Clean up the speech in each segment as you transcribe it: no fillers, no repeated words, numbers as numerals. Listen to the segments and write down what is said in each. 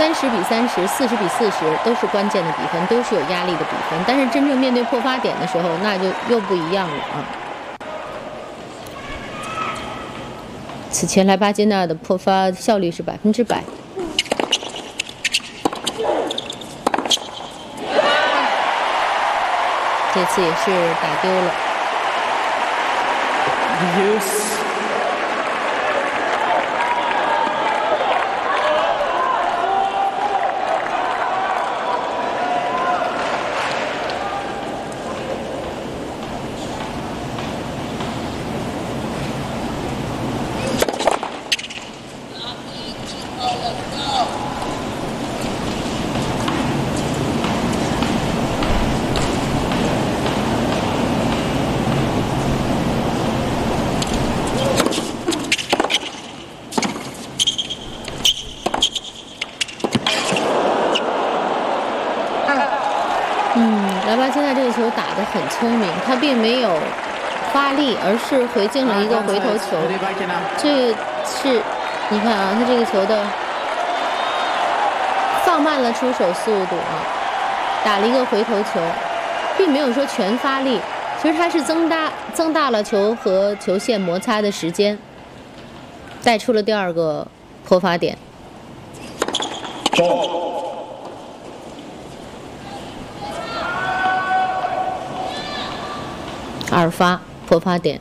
30比30、40比40都是关键的比分，都是有压力的比分。但是真正面对破发点的时候，那就又不一样了啊。此前莱巴金娜的破发效率是100%。这次也是打丢了。莱巴金娜这个球打得很聪明，他并没有发力，而是回敬了一个回头球。这是你看啊，他这个球的放慢了出手速度啊，打了一个回头球，并没有说全发力。其实他是增大了球和球线摩擦的时间，带出了第2个破发点。2发破发点。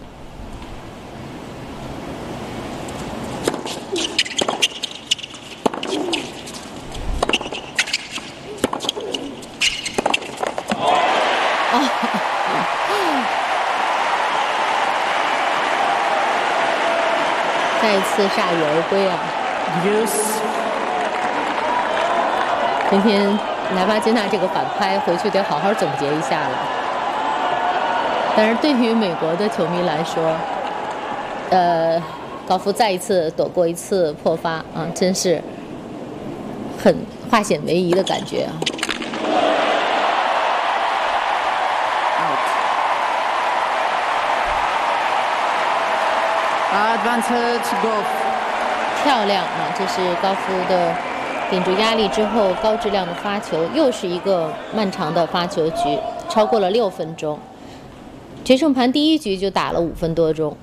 再一次铩羽而归啊！今天莱巴金娜这个反拍回去得好好总结一下了。但是对于美国的球迷来说，高夫再一次躲过一次破发啊，真是很化险为夷的感觉啊！漂亮啊！这是高夫的顶住压力之后高质量的发球，又是一个漫长的发球局，超过了6分钟。决胜盘第1局就打了5分多钟。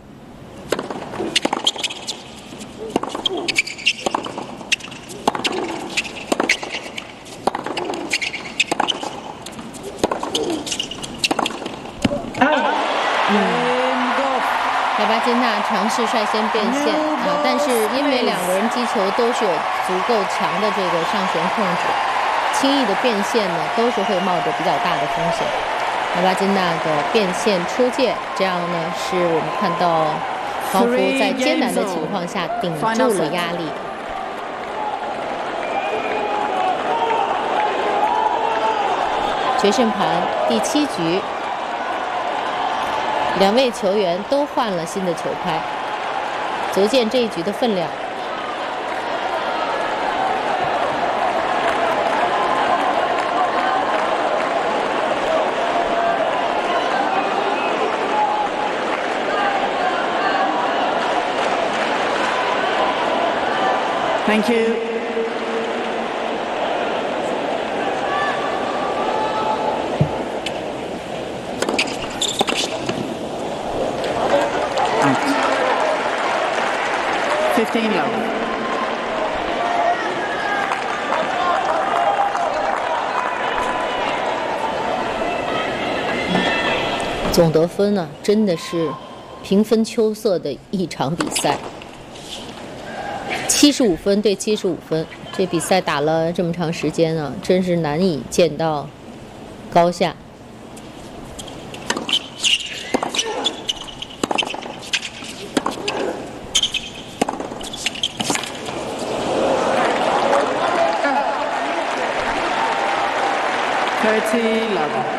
莱巴金娜尝试率先变线啊，但是因为2个人击球都是有足够强的这个上旋控制，轻易的变线呢都是会冒着比较大的风险。莱巴金娜的变线出界，这样呢是我们看到高夫在艰难的情况下顶住了压力。决胜盘第7局，2位球员都换了新的球拍，足见这一局的分量。 Thank you. Thanks. 15 love. 总得分呢，真的是平分秋色的一场比赛。75分对75分，这比赛打了这么长时间啊，真是难以见到高下。 30 love.